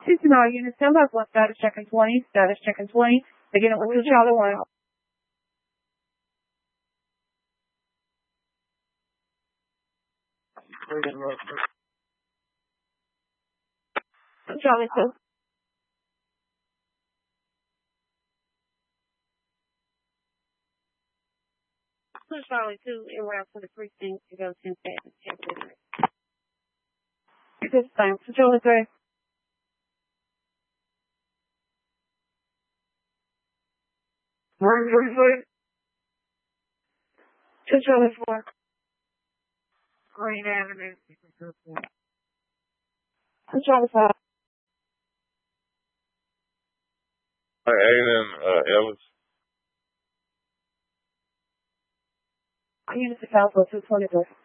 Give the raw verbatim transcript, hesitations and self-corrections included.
Houston, all units, stand by for status checking twenty, status checking twenty, beginning with two Charlie one. Charlie two. Two Charlie two, en route to the precinct to go to status check this. This time, two Charlie three. One Charlie four. Two Charlie four. Green Avenue. Two Charlie five. Aiden uh, Ellis. Units to Council two twenty-three.